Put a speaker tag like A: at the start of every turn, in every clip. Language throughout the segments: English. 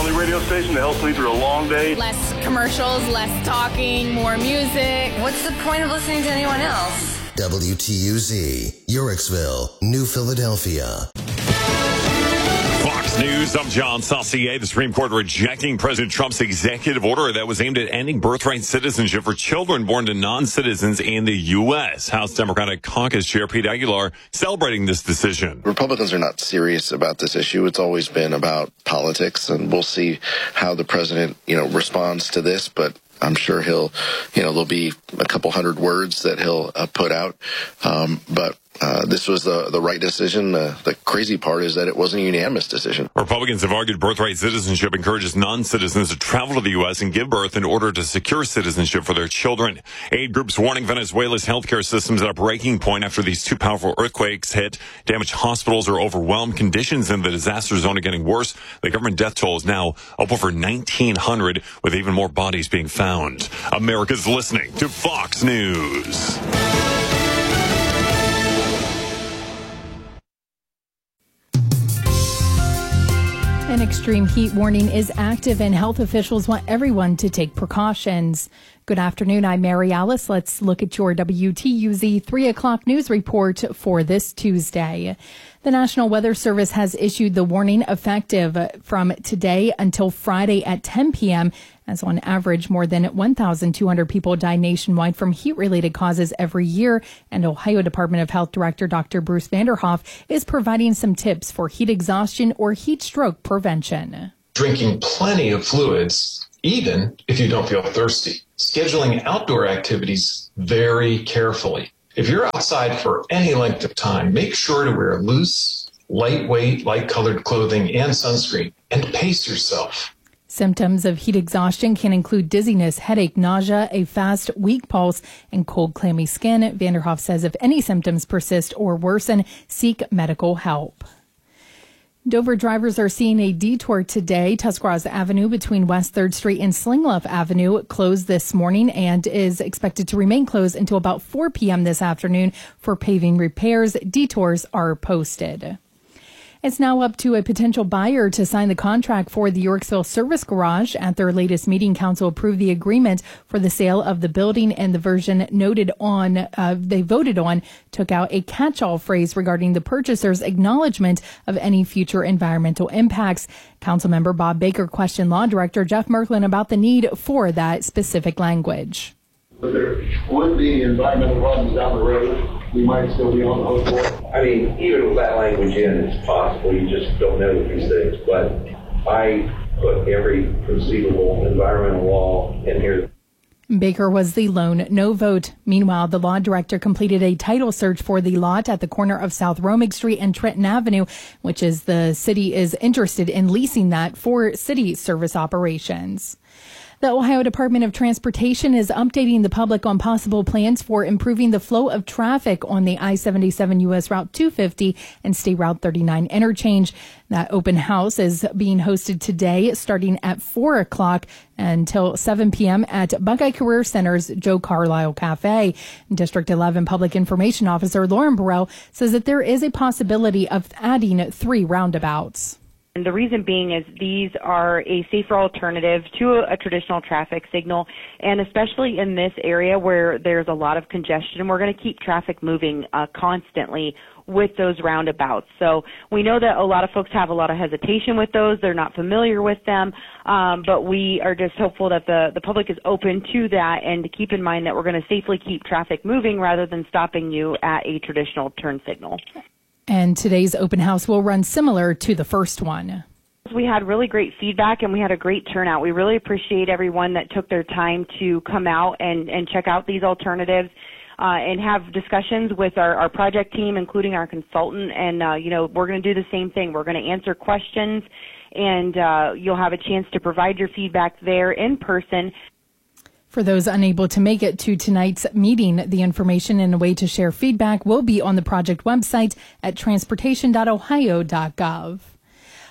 A: only radio station that helps me through a long day.
B: Less commercials, less talking, more music.
C: What's the point of listening to anyone else?
D: WTUZ, Yorksville, New Philadelphia.
E: Fox News, I'm John Saucier. The Supreme Court rejecting President Trump's executive order that was aimed at ending birthright citizenship for children born to non-citizens in the U.S. House Democratic Caucus Chair Pete Aguilar celebrating this decision.
F: Republicans are not serious about this issue. It's always been about politics, and we'll see how the president, responds to this, but I'm sure there'll be a couple hundred words that he'll put out. But this was the right decision. The crazy part is that it wasn't a unanimous decision.
E: Republicans have argued birthright citizenship encourages non-citizens to travel to the U.S. and give birth in order to secure citizenship for their children. Aid groups warning Venezuela's healthcare system is at a breaking point after these two powerful earthquakes hit. Damaged hospitals are overwhelmed. Conditions in the disaster zone are getting worse. The government death toll is now up over 1,900, with even more bodies being found. America's listening to Fox News.
G: An extreme heat warning is active, and health officials want everyone to take precautions. Good afternoon. I'm Mary Alice. Let's look at your WTUZ 3 o'clock news report for this Tuesday. The National Weather Service has issued the warning effective from today until Friday at 10 p.m. as on average more than 1,200 people die nationwide from heat-related causes every year. And Ohio Department of Health Director Dr. Bruce Vanderhoff is providing some tips for heat exhaustion or heat stroke prevention.
H: Drinking plenty of fluids, even if you don't feel thirsty. Scheduling outdoor activities very carefully. If you're outside for any length of time, make sure to wear loose, lightweight, light-colored clothing and sunscreen, and pace yourself.
G: Symptoms of heat exhaustion can include dizziness, headache, nausea, a fast, weak pulse, and cold, clammy skin. Vanderhoff says if any symptoms persist or worsen, seek medical help. Dover drivers are seeing a detour today. Tuscarawas Avenue between West 3rd Street and Slingloff Avenue closed this morning and is expected to remain closed until about 4 p.m. this afternoon for paving repairs. Detours are posted. It's now up to a potential buyer to sign the contract for the Yorksville Service Garage. At their latest meeting, council approved the agreement for the sale of the building, and the version they voted on took out a catch-all phrase regarding the purchaser's acknowledgement of any future environmental impacts. Councilmember Bob Baker questioned Law Director Jeff Merklin about the need for that specific language.
I: But there would be environmental problems down the road. We might still be on the hook for.
J: I mean, even with that language in, it's possible. You just don't know these things. But I put every conceivable environmental law in here.
G: Baker was the lone no vote. Meanwhile, the law director completed a title search for the lot at the corner of South Romig Street and Trenton Avenue, which is the city is interested in leasing that for city service operations. The Ohio Department of Transportation is updating the public on possible plans for improving the flow of traffic on the I-77 U.S. Route 250 and State Route 39 interchange. That open house is being hosted today starting at 4 o'clock until 7 p.m. at Buckeye Career Center's Joe Carlisle Cafe. District 11 Public Information Officer Lauren Burrell says that there is a possibility of adding 3 roundabouts.
K: And the reason being is these are a safer alternative to a traditional traffic signal, and especially in this area where there's a lot of congestion, we're going to keep traffic moving constantly with those roundabouts. So we know that a lot of folks have a lot of hesitation with those. They're not familiar with them, but we are just hopeful that the public is open to that, and to keep in mind that we're going to safely keep traffic moving rather than stopping you at a traditional turn signal.
G: And today's open house will run similar to the first one.
K: We had really great feedback and we had a great turnout. We really appreciate everyone that took their time to come out and check out these alternatives and have discussions with our project team, including our consultant. And, we're going to do the same thing. We're going to answer questions, and you'll have a chance to provide your feedback there in person.
G: For those unable to make it to tonight's meeting, the information and a way to share feedback will be on the project website at transportation.ohio.gov.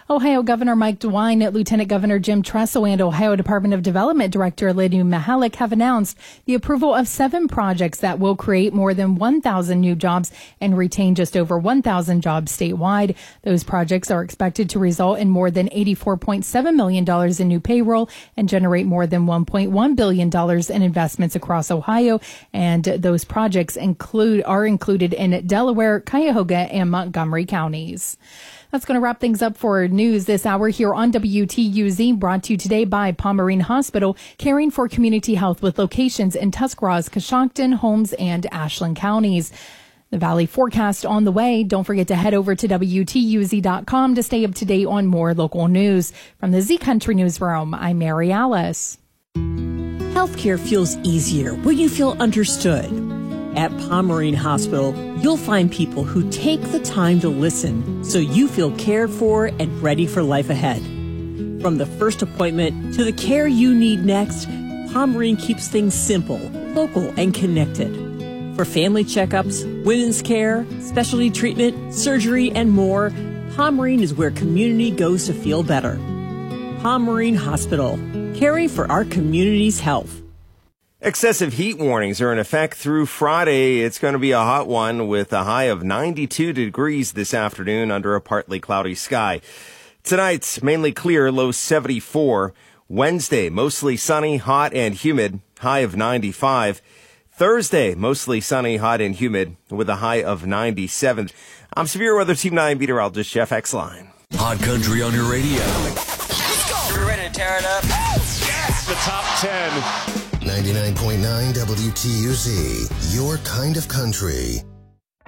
G: Ohio Governor Mike DeWine, Lieutenant Governor Jim Tressel, and Ohio Department of Development Director Lynn Mihalik have announced the approval of 7 projects that will create more than 1,000 new jobs and retain just over 1,000 jobs statewide. Those projects are expected to result in more than $84.7 million in new payroll and generate more than $1.1 billion in investments across Ohio. And those projects are included in Delaware, Cuyahoga, and Montgomery counties. That's going to wrap things up for news this hour here on WTUZ, brought to you today by Pomerene Hospital, caring for community health with locations in Tuscarawas, Coshocton, Holmes, and Ashland counties. The Valley forecast on the way. Don't forget to head over to WTUZ.com to stay up to date on more local news. From the Z Country Newsroom, I'm Mary Alice.
L: Healthcare feels easier when you feel understood. At Pomerene Hospital, you'll find people who take the time to listen so you feel cared for and ready for life ahead. From the first appointment to the care you need next, Pomerene keeps things simple, local, and connected. For family checkups, women's care, specialty treatment, surgery, and more, Pomerene is where community goes to feel better. Pomerene Hospital, caring for our community's health.
M: Excessive heat warnings are in effect through Friday. It's going to be a hot one with a high of 92 degrees this afternoon under a partly cloudy sky. Tonight's mainly clear, low 74. Wednesday, mostly sunny, hot and humid, high of 95. Thursday, mostly sunny, hot and humid with a high of 97. I'm Severe Weather Team 9 meteorologist Jeff Exline.
D: Hot Country on your radio.
N: Let's go. We're ready to tear it up.
E: Yes, the top 10.
D: 99.9 WTUZ, your kind of country.